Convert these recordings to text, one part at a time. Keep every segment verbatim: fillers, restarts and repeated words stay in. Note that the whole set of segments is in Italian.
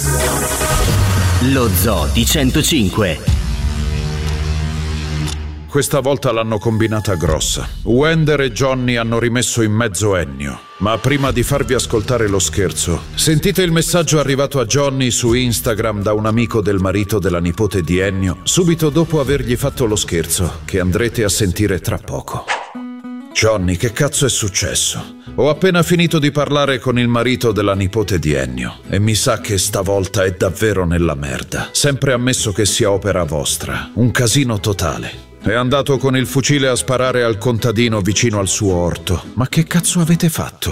Lo Zoo di centocinque. Questa volta l'hanno combinata grossa. Wender e Johnny hanno rimesso in mezzo Ennio. Ma prima di farvi ascoltare lo scherzo, sentite il messaggio arrivato a Johnny su Instagram da un amico del marito della nipote di Ennio, subito dopo avergli fatto lo scherzo, che andrete a sentire tra poco. Johnny, che cazzo è successo? Ho appena finito di parlare con il marito della nipote di Ennio e mi sa che stavolta è davvero nella merda. Sempre ammesso che sia opera vostra. Un casino totale. È andato con il fucile a sparare al contadino vicino al suo orto. Ma che cazzo avete fatto?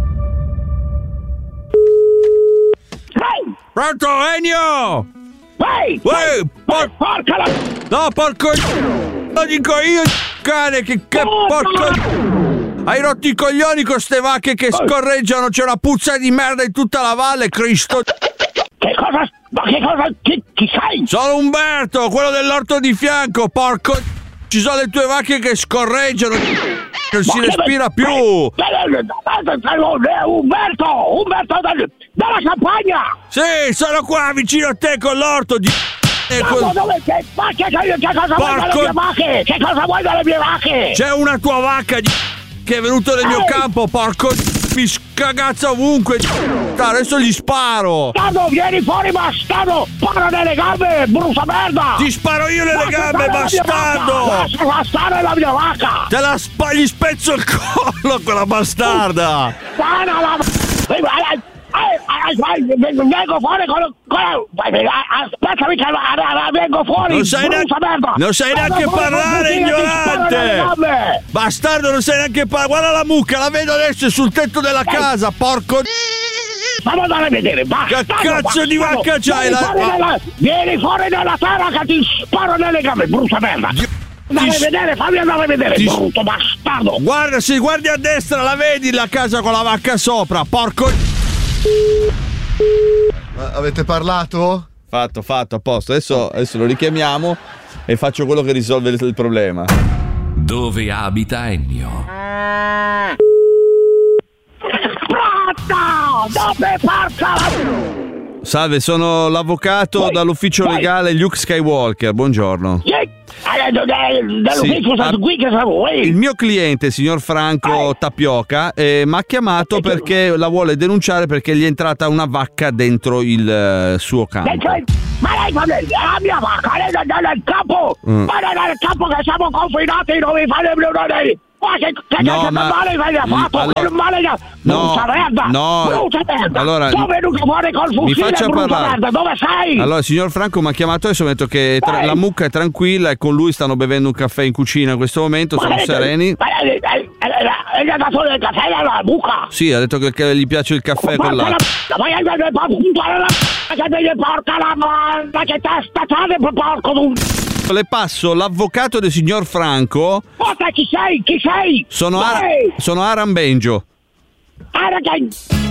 Ehi! Pronto, Ennio? Ehi! Ehi, por- porca la... No, porco... Lo dico io, cane, che, che porco... Hai rotto i coglioni con ste vacche che scorreggiano, c'è una puzza di merda in tutta la valle, Cristo... Che cosa... Ma che cosa... Chi, chi sei? Sono Umberto, quello dell'orto di fianco, porco... Ci sono le tue vacche che scorreggiano, non si respira più. Umberto, Umberto dalla campagna. Sì, sono qua vicino a te con l'orto di... Ma dove sei? Ma che, che cosa vuoi dalle mie vacche? Che cosa vuoi dalle mie vacche? C'è una tua vacca di... che è venuto nel mio campo, porco... mi scagazza ovunque. Adesso gli sparo. Bastardo, vieni fuori, bastardo. Spara nelle gambe, brutta merda. Ti sparo io nelle gambe, bastardo. Lascia stare la mia vacca. Te la spa- gli spezzo il collo a quella bastarda. Spara la... Vengo fuori con... Aspettami che vengo fuori. Non sai neanche... Non sai neanche parlare, ignorante. Bastardo, non sai neanche parlare. Guarda la mucca, la vedo adesso è sul tetto della casa, porco... Fammi andare a vedere, basta. Che cazzo di vacca c'hai? Vieni, la... nella... Vieni fuori dalla terra che ti sparo nelle gambe, brutta merda. Andare a vedere, fammi andare a vedere, ti... brutto bastardo. Guarda, se guardi a destra la vedi la casa con la vacca sopra, porco... Ma avete parlato? Fatto, fatto, a posto. Adesso, adesso lo richiamiamo e faccio quello che risolve il problema. Dove abita Ennio? Pronto! Dove porca la... Salve, sono l'avvocato Poi, dall'ufficio poi. legale Luke Skywalker. Buongiorno. Sì. Dall'ufficio Sì. qui che siamo. Il mio cliente, signor Franco Tapioca, eh, mi ha chiamato perché la vuole denunciare perché gli è entrata una vacca dentro il eh, suo campo. Ma lei fa la mia vacca, lei è nel campo, Mm. ma è nel campo che siamo confinati, non mi fate più noi. Ma che, che, No, che ma- male mi hai fatto? allora- Che male No, brutta merda! no. Brutta merda! Allora, Sono venuto fuori col mi fucile, faccia brutta parlare. merda! Dove sei? Allora, signor Franco mi ha chiamato adesso, mi ha detto che tra- Ehi. la mucca è tranquilla e con lui stanno bevendo un caffè in cucina in questo momento, sono lei- sereni. Ma lei- lei- lei- lei gli ha dato del caffè alla buca! Sì, ha detto che, che gli piace il caffè con Porca la l'acqua. m***a, ma io devo puntare la m***a, che devi porca la m***a, che testa c'è, porco d'un... Le passo l'avvocato del signor Franco. Ma te chi sei? Chi sei? Sono, Ara- Ehi! sono Aran Benjo. Aragan!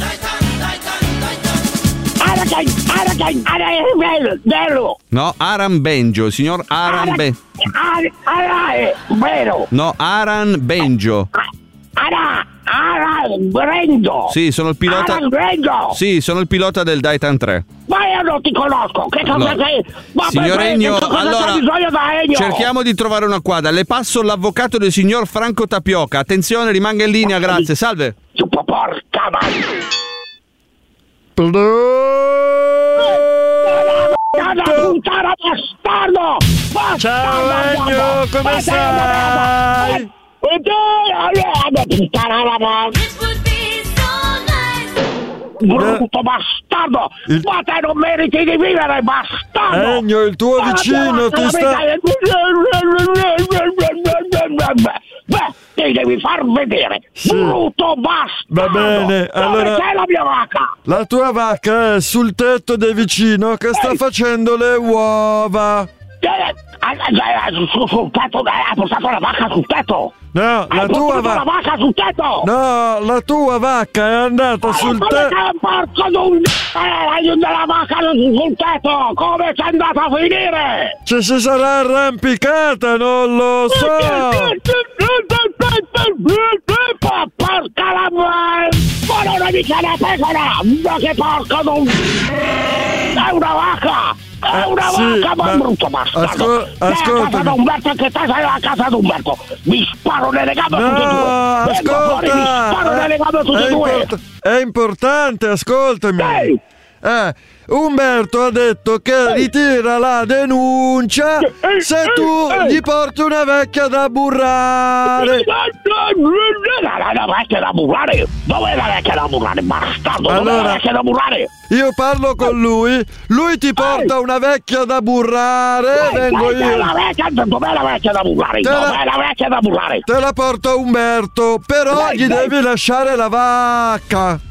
Aragan! Aragan! Aragan! Vero! No, Aran Benjo, il signor Aran Ben. Ara! Vero! No, Aran Benjo. Ara! Ara! Brendo! Sì, sono il pilota. Ara Brendo! Sì, sono il pilota del Daitan tre. Ma io non ti conosco! Che cosa No. sei? Ma Signor perché? Ennio, Che cosa allora, c'è bisogno da Ennio? cerchiamo di trovare una quadra. Le passo l'avvocato del signor Franco Tapioca. Attenzione, rimanga in linea, grazie. Salve. Porca ma... Una puttana bastardo! Ciao Ennio, come stai? Brutto bastardo! Ma te non meriti di vivere, bastardo! Ennio, il tuo vicino ti sta... Beh, ti devi far vedere! Sì. Brutto bastardo! Va bene, allora- Dove c'è la mia vacca? La tua vacca è sul tetto del vicino che sta facendo le uova. Sul, sul tetto, ha portato la vacca sul tetto! No, la Hai tua portato la vacca... vacca sul tetto! No, la tua vacca è andata sul tetto... Porco d'un... Hai della vacca sul tetto! Come c'è andata a finire? Ci si sarà arrampicata, non lo so! Porca la... Ma non è mica la pecora! Ma che porco d'un... È una vacca! È una sì, vacca, ma, ma- ma brutto bastardo! ascol- Sei a casa ascoltami. da Umberto, che te sei a casa da Umberto! Mi sparo nelle gambe No, tutte e due! Vengo fuori, mi sparo ascolta, nelle gambe tutte è, e due! import- è importante, ascoltami. Ehi! Eh, Umberto ha detto che ritira la denuncia se tu gli porti una vecchia da burrare. La, la vecchia da burrare? Dov'è la vecchia da burrare, bastardo? Dov'è Allora- la vecchia da burrare? Io parlo con lui, lui ti porta una vecchia da burrare, vengo Dov'è la io. vecchia, dov'è la vecchia da burrare? Te la- Dov'è la vecchia da burrare? Te la porta Umberto, però Dai, gli dai. devi lasciare la vacca.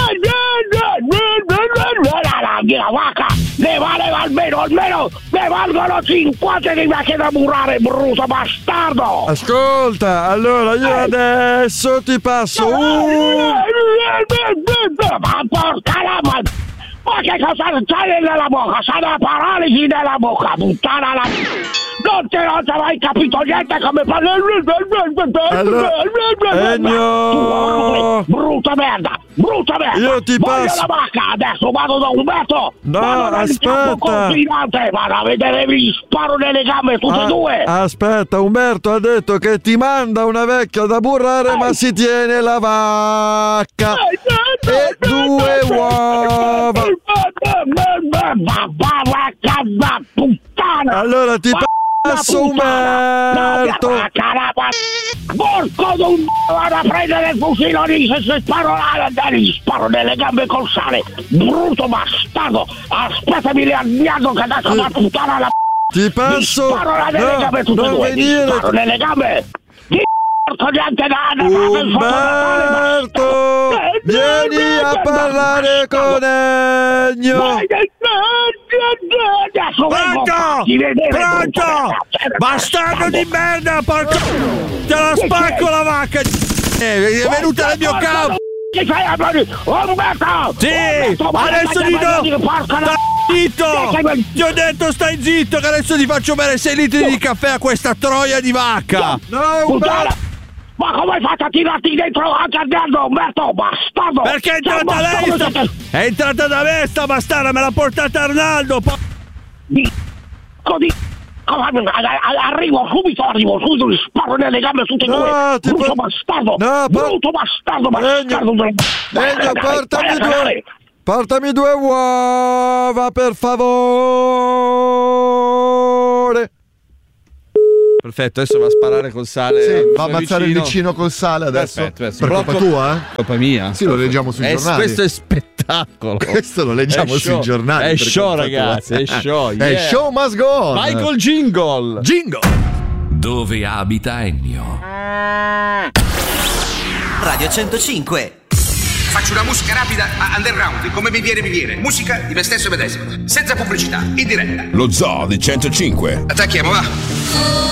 La vacca ne vale almeno, almeno ne valgono cinquanta di vecchie da burrare, brutto bastardo! Ascolta, allora io adesso ti passo un... Ma porca la ma... Ma che cosa c'hai nella bocca? C'hai la paralisi nella bocca, puttana la... Non te non ti hai mai capito niente come fa... Allora, Ennio! Brutta merda! Brutta merda! Io ti Voglio passo- la vacca! Adesso vado da Umberto! No, vado dal aspetta. capo continente! Vado a vedere, mi sparo nelle gambe tutte e Ah, due! aspetta, Umberto ha detto che ti manda una vecchia da burrare, ma si tiene la vacca e due uova. Puttana! Allora ti passo Umberto. Porco d'un vado a prendere il fucile lì, se si sparo là, gli sparo nelle gambe col sale! Brutto bastardo! Aspettami lì al diavolo che adesso la puttana la... Ti Gli passo. sparo là nelle No, gambe tutte e non due! Gli venire. sparo nelle gambe! Gli porco niente da... da- da- del Umberto, Eh, vieni eh, a eh, parlare con Ennio. Vai, eh, eh, adesso vengo, Pronto! fatti vedere, Pronto! brutto Bastardo di merda, porco! Te la spacco la vacca! Eh, È venuta nel mio campo! Che fai a mani? Umberto! Sì! Umberto, ma Adesso vai, ti vai, vai, do! porca la... Stai zitto! Che- Ti ho detto stai zitto che adesso ti faccio bere sei litri di caffè a questa troia di vacca! No, Puttana! Umberto. Ma come hai fatto a tirarti dentro anche a Arnaldo, Umberto? Bastardo! Perché è Sei un entrata lei? bastardo sta- che- È entrata da me sta bastarda, me l'ha portata Arnaldo! po- Di... Così... Arrivo subito, arrivo subito, gli sparo nelle gambe tutte e No, due! ti Brutto po- bastardo! No, po- Brutto bastardo, Ennio, bastardo! Ennio, portami due, portami due uova, per favore. Perfetto, adesso va a sparare col sale. Sì, al va a suo ammazzare il vicino col sale adesso. Perfetto, adesso. Per colpa Blocco- tua, eh? Colpa mia. Sì, lo leggiamo sui Eh, giornali. questo è spettacolo. Questo lo leggiamo È sui show. giornali. È per show, colpa ragazzi, tua. è show. È yeah. show must go on. Vai col jingle. jingle. Dove abita Ennio? Radio centocinque. Faccio una musica rapida a underground, come mi viene mi viene. Musica di me stesso medesimo, senza pubblicità, in diretta. Lo Zoo di centocinque. Attacchiamo, va.